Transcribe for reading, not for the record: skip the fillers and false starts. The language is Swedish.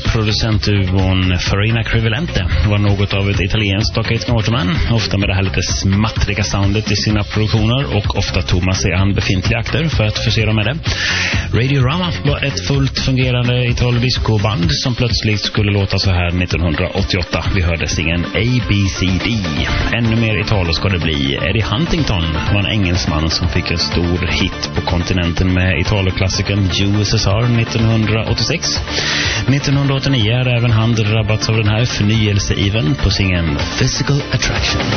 producentduon Farina Crivellente var något av ett italienskt och ett Waterman, ofta med det här lite smattriga soundet i sina produktioner, och ofta tog man sig an befintliga akter för att förse dem med det. Radiorama var ett fullt fungerande Italo-disco-band som plötsligt skulle låta så här 1988. Vi hörde singeln ABCD. Ännu mer Italo ska det bli. Eddie Huntington var en engelsman som fick en stor hit på kontinenten med Italo-klassikern USSR 1986. 1989 har även han drabbats av den här förnyelseiven på singeln Physical Attraction.